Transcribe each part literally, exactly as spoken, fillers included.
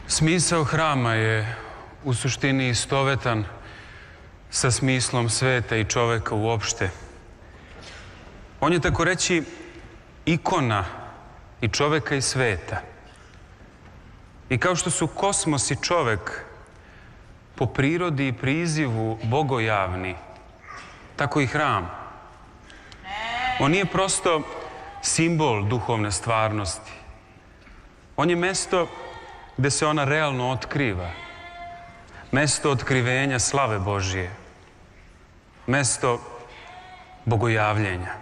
Smisao hrama je u suštini istovetan sa smislom sveta i čoveka uopšte. On je tako reći ikona i čoveka i sveta. I kao što su kosmos i čovek po prirodi i prizivu bogojavni, tako i hram. On nije prosto simbol duhovne stvarnosti. On je mesto gde se ona realno otkriva. Mesto otkrivenja slave Božije. Mesto bogojavljenja.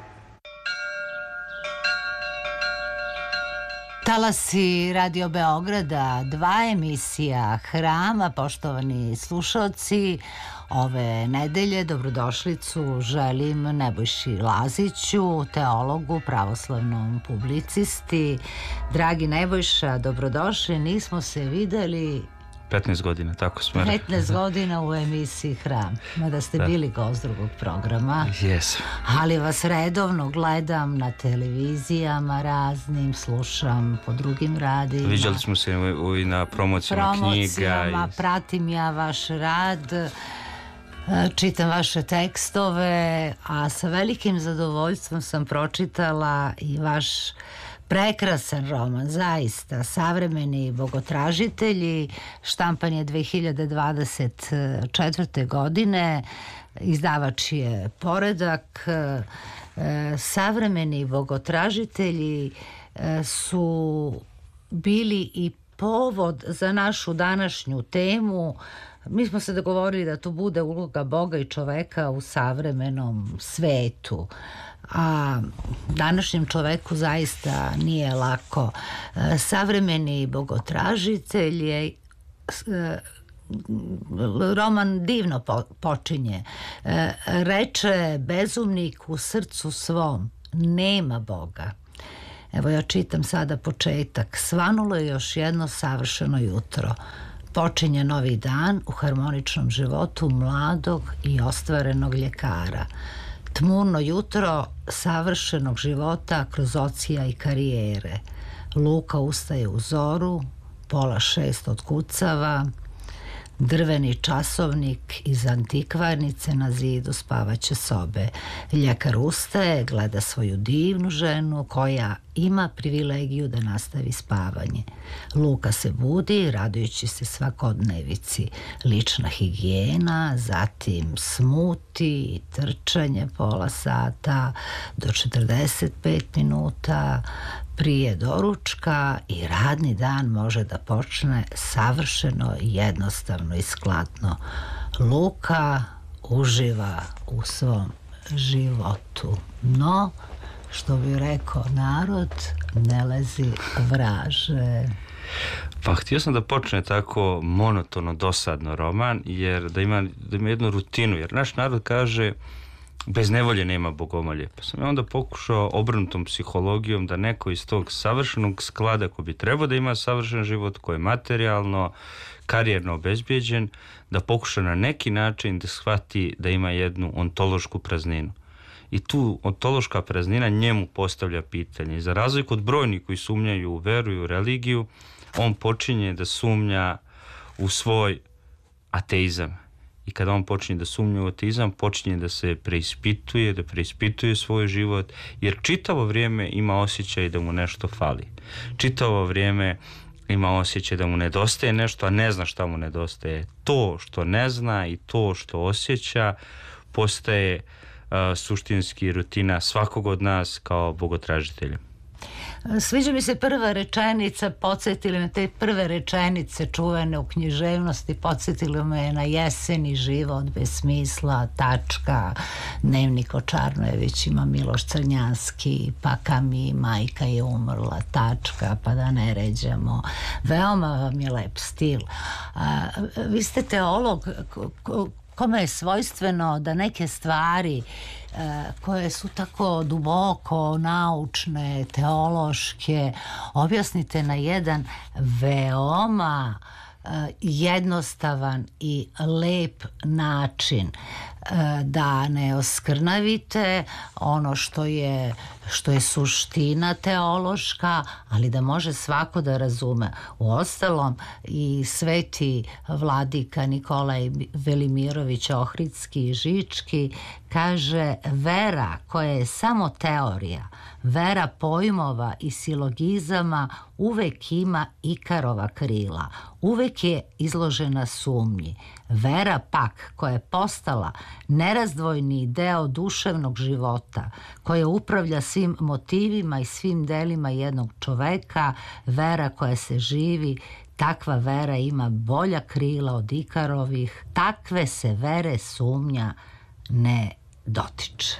Talasi Radio Beograda, dva emisija Hrama, poštovani slušalci. Ove nedelje dobrodošlicu želim Nebojši Laziću, teologu, pravoslavnom publicisti. Dragi Nebojša, dobrodošli, nismo se videli petnaest godina, tako smo rekli. petnaest godina u emisiji Hram, mada ste da. bili gost drugog programa. Jesam. Ali vas redovno gledam na televizijama raznim, slušam po drugim radijima. Viđali smo se i na promocijama knjiga. Promocijama, i... pratim ja vaš rad, čitam vaše tekstove, a sa velikim zadovoljstvom sam pročitala i vaš prekrasan roman, zaista, Savremeni bogotražitelji, štampan je dve hiljade dvadeset četvrte. godine, izdavač je Poredak. Savremeni bogotražitelji su bili i povod za našu današnju temu. Mi smo se dogovorili da to bude uloga Boga i čoveka u savremenom svetu. A današnjem čoveku zaista nije lako. Savremeni bogotražitelj je, roman divno počinje. Reče bezumnik u srcu svom, nema Boga. Evo ja čitam sada početak. Svanulo je još jedno savršeno jutro. Počinje novi dan u harmoničnom životu mladog i ostvarenog ljekara. Tmurno jutro savršenog života kroz ocija i karijere. Luka ustaje u zoru, pola šest otkucava, drveni časovnik iz antikvarnice na zidu spavaće sobe. Ljekar ustaje, gleda svoju divnu ženu koja ima privilegiju da nastavi spavanje. Luka se budi, radujući se svakodnevici. Lična higijena, zatim smuti, trčanje pola sata do četrdeset pet minuta prije doručka i radni dan može da počne savršeno, jednostavno i skladno. Luka uživa u svom životu. No, što bi rekao narod, ne lezi vraže. Pa htio sam da počne tako monotono, dosadno roman, jer da ima, da ima jednu rutinu, jer naš narod kaže bez nevolje nema bogomolje. Pa sam ja onda pokušao obrnutom psihologijom da neko iz tog savršenog sklada ko bi trebao da ima savršen život, koji je materijalno, karijerno obezbijeđen, da pokuša na neki način da shvati da ima jednu ontološku prazninu. I tu ontološka praznina njemu postavlja pitanje. Za razliku od brojnih koji sumnjaju u veru i u religiju, on počinje da sumnja u svoj ateizam. I kada on počinje da sumnja u ateizam, počinje da se preispituje, da preispituje svoj život, jer čitavo vrijeme ima osjećaj da mu nešto fali. Čitavo vrijeme ima osjećaj da mu nedostaje nešto, a ne zna šta mu nedostaje. To što ne zna i to što osjeća postaje uh, suštinski rutina svakog od nas kao bogotražitelja. Sviđa mi se prva rečenica, podsjetili me te prve rečenice čuvene u književnosti, podsjetili me na jeseni život bez smisla, tačka, dnevnik o Čarnojevićima, Miloš Crnjanski, pa Kami, majka je umrla, tačka, pa da ne ređamo. Veoma vam je lep stil. A, vi ste teolog kome je svojstveno da neke stvari koje su tako duboko naučne, teološke, objasnite na jedan veoma jednostavan i lep način. da ne oskrnavite ono što je, što je suština teološka, ali da može svako da razume. Uostalom i sveti vladika Nikolaj Velimirović Ohridski i Žički kaže: vera koja je samo teorija, vera pojmova i silogizama uvek ima Ikarova krila, uvek je izložena sumnji. Vera pak koja je postala nerazdvojni deo duševnog života, koja upravlja svim motivima i svim delima jednog čoveka, vera koja se živi, takva vera ima bolja krila od Ikarovih, takve se vere sumnja ne dotiče.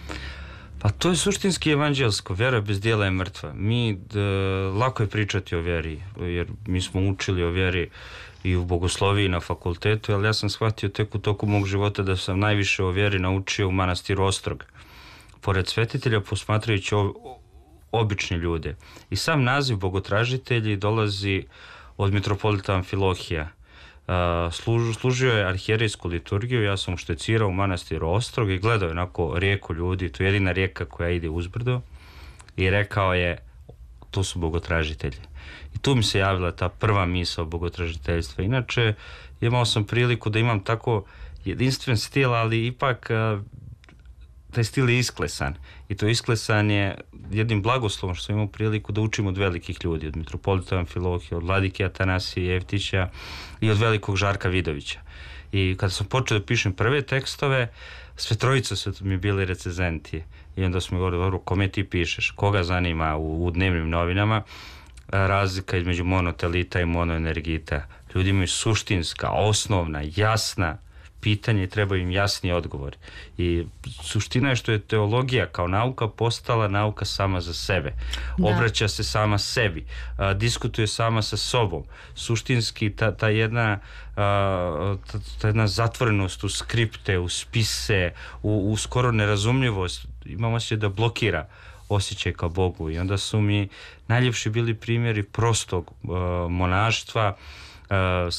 Pa to je suštinski evanđelsko. Vera bez dijela je mrtva. Mi, d, lako je pričati o vjeri, jer mi smo učili o vjeri i u bogosloviji na fakultetu, ali ja sam shvatio tek u toku mog života da sam najviše o vjeri naučio u manastiru Ostrog. Pored svetitelja, posmatrajući o, obični ljude. I sam naziv bogotražitelji dolazi od mitropolita Amfilohija. Uh, služ, služio je arhijerejsku liturgiju, ja sam uštecirao u manastiru Ostrog i gledao onako rijeku ljudi, to je jedina rijeka koja ide uzbrdo, i rekao je: to su bogotražitelji. I tu mi se javila ta prva misao bogotražiteljstva. Inače, imao sam priliku da imam tako jedinstven stil, ali ipak uh, taj stil je isklesan. I to isklesan je jednim blagoslovom što sam imao priliku da učim od velikih ljudi, od mitropolita Amfilohija, od vladike Atanasija Jeftića i od velikog Žarka Vidovića. I kada sam počeo da pišem prve tekstove, sve trojica su mi bili recenzenti. I onda smo govorili: dobro, kome ti pišeš? Koga zanima u, u dnevnim novinama razlika između monotelita i monoenergita? Ljudi imaju suštinska, osnovna, jasna pitanje i treba im jasni odgovor. I suština je što je teologija kao nauka postala nauka sama za sebe. Da. Obraća se sama sebi, a, diskutuje sama sa sobom. Suštinski ta, ta, jedna, a, ta, ta jedna zatvorenost u skripte, u spise, u, u skoro nerazumljivost, imamo se da blokira osjećaj ka Bogu. I onda su mi najljepši bili primjeri prostog a, monaštva,